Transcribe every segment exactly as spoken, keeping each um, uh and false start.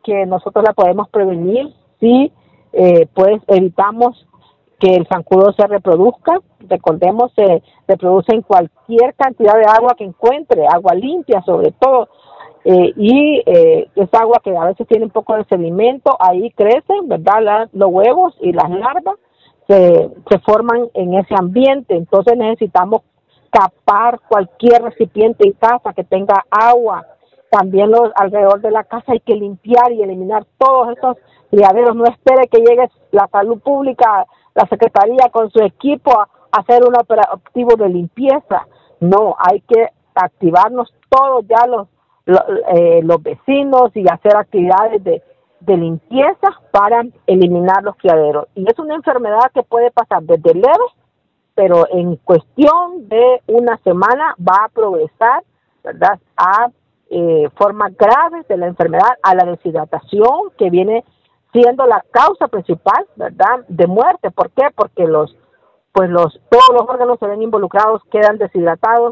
que nosotros la podemos prevenir si eh, pues evitamos que el zancudo se reproduzca. Recordemos, se reproduce en cualquier cantidad de agua que encuentre, agua limpia sobre todo, eh, y eh, es agua que a veces tiene un poco de sedimento, ahí crecen, ¿verdad? La, los huevos y las larvas se, se forman en ese ambiente. Entonces necesitamos tapar cualquier recipiente en casa que tenga agua. También los alrededor de la casa hay que limpiar y eliminar todos estos criaderos. No espere que llegue la salud pública, la secretaría con su equipo a hacer un operativo de limpieza. No, hay que activarnos todos ya los los, eh, los vecinos y hacer actividades de, de limpieza para eliminar los criaderos. Y es una enfermedad que puede pasar desde leve, pero en cuestión de una semana va a progresar, ¿verdad?, a eh, formas graves de la enfermedad, a la deshidratación, que viene siendo la causa principal, ¿verdad?, de muerte. ¿Por qué? Porque los, pues los, todos los órganos se ven involucrados, quedan deshidratados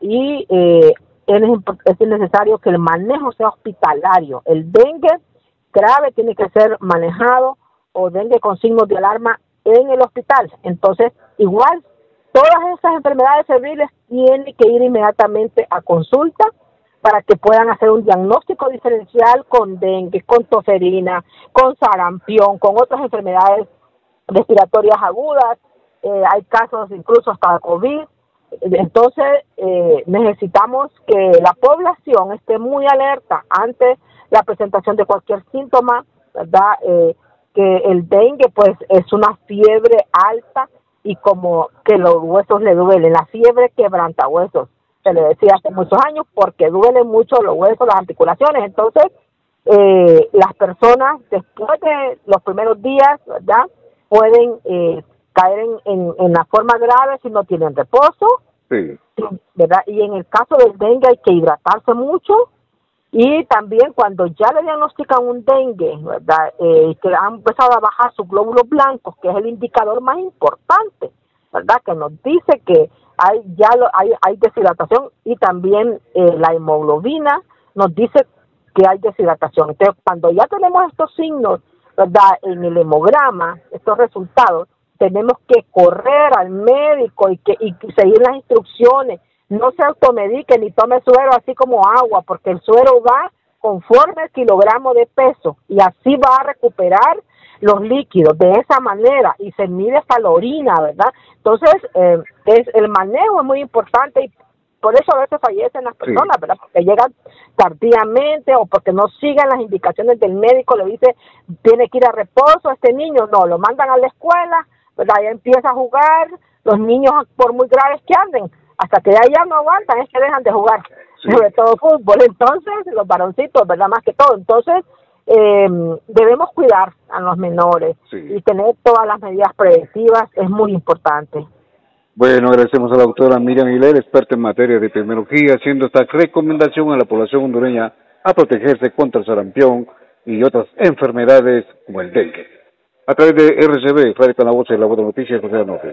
y eh, es, es necesario que el manejo sea hospitalario. El dengue grave tiene que ser manejado, o dengue con signos de alarma, en el hospital. Entonces, igual, todas esas enfermedades febriles tienen que ir inmediatamente a consulta para que puedan hacer un diagnóstico diferencial con dengue, con tosferina, con sarampión, con otras enfermedades respiratorias agudas. Eh, hay casos incluso hasta COVID. Entonces, eh, necesitamos que la población esté muy alerta ante la presentación de cualquier síntoma, ¿verdad? Eh, que el dengue, pues, es una fiebre alta y como que los huesos le duelen. La fiebre quebranta huesos, se le decía hace muchos años, porque duelen mucho los huesos, las articulaciones. Entonces, eh, las personas, después de los primeros días, ¿verdad?, pueden eh, caer en, en, en la forma grave si no tienen reposo, sí, ¿verdad? Y en el caso del dengue hay que hidratarse mucho, y también cuando ya le diagnostican un dengue, ¿verdad?, eh, que han empezado a bajar sus glóbulos blancos, que es el indicador más importante, ¿verdad?, que nos dice que hay ya lo, hay, hay deshidratación, y también eh, la hemoglobina nos dice que hay deshidratación. Entonces, cuando ya tenemos estos signos, ¿verdad?, en el hemograma, estos resultados, tenemos que correr al médico y que y seguir las instrucciones. No se automedique ni tome suero así como agua, porque el suero va conforme al kilogramo de peso y así va a recuperar los líquidos de esa manera, y se mide hasta la orina, ¿verdad? Entonces, eh, es el manejo es muy importante, y por eso a veces fallecen las personas, sí, ¿verdad? Porque llegan tardíamente o porque no siguen las indicaciones del médico. Le dice, tiene que ir a reposo este niño, no, lo mandan a la escuela, ¿verdad? Ya empieza a jugar, los niños, por muy graves que anden, hasta que ya, ya no aguantan, es que dejan de jugar, sí, sobre todo fútbol. Entonces, los varoncitos, ¿verdad?, más que todo. Entonces, eh, debemos cuidar a los menores, sí, y tener todas las medidas preventivas es muy importante. Bueno, agradecemos a la doctora Miriam Aguilera, experta en materia de epidemiología, haciendo esta recomendación a la población hondureña a protegerse contra el sarampión y otras enfermedades como el dengue. A través de R C B, Radio con la Voz y la Voz de Noticias, José Anofe.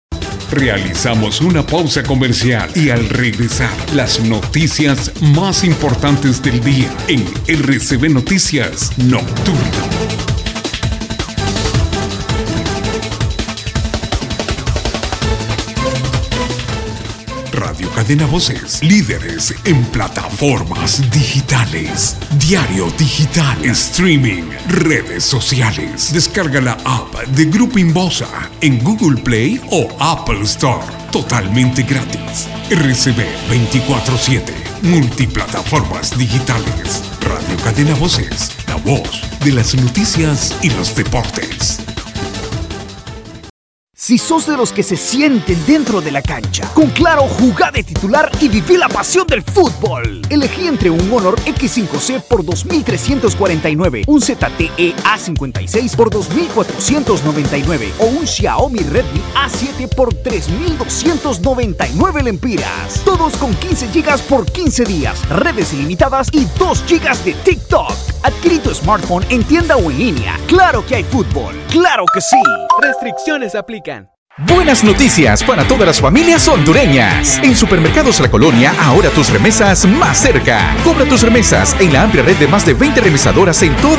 Realizamos una pausa comercial y al regresar, las noticias más importantes del día en R C B Noticias Nocturno. Radio Cadena Voces, líderes en plataformas digitales, diario digital, streaming, redes sociales. Descarga la app de Grupo Inbosa en Google Play o Apple Store, totalmente gratis. R C B veinticuatro siete, multiplataformas digitales. Radio Cadena Voces, la voz de las noticias y los deportes. Si sos de los que se sienten dentro de la cancha, con Claro, jugá de titular y viví la pasión del fútbol. Elegí entre un Honor equis cinco ce por dos mil trescientos cuarenta y nueve, un Z T E A cincuenta y seis por dos mil cuatrocientos noventa y nueve o un Xiaomi Redmi A siete por tres mil doscientos noventa y nueve lempiras. Todos con quince gigas por quince días, redes ilimitadas y dos gigas de TikTok. Adquirí tu smartphone en tienda o en línea. ¡Claro que hay fútbol! ¡Claro que sí! Restricciones aplican. Buenas noticias para todas las familias hondureñas. En Supermercados La Colonia, ahora tus remesas más cerca. Cobra tus remesas en la amplia red de más de veinte remesadoras en toda